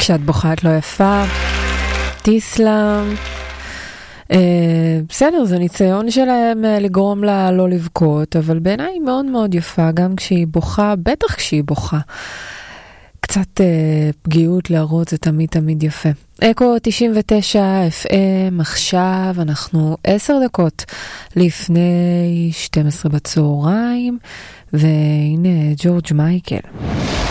כשאת בוכה את לא יפה, תיסלם. בסדר, זה ניסיון שלהם לגרום לה לא לבכות, אבל בעיניי היא מאוד מאוד יפה, גם כשהיא בוכה, בטח כשהיא בוכה. קצת פגיעות להראות, זה תמיד תמיד יפה. אקו 99 FM, עכשיו אנחנו 10 דקות לפני 12 בצהריים, והנה ג'ורג' מייקל.